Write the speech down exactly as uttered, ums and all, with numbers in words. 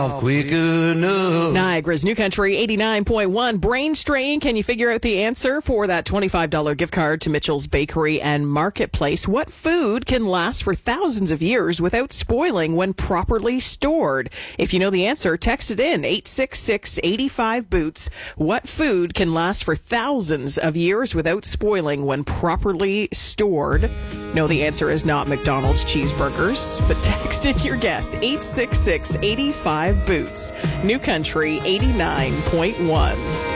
Quick enough. Niagara's New Country eighty-nine point one. Brain strain. Can you figure out the answer for that twenty-five dollars gift card to Mitchell's Bakery and Marketplace? What food can last for thousands of years without spoiling when properly stored? If you know the answer, text it in eight six six, eight five, boots. What food can last for thousands of years without spoiling when properly stored? No, the answer is not McDonald's cheeseburgers, but text in your guess, eight six six, eight five, boots. New Country eighty-nine point one.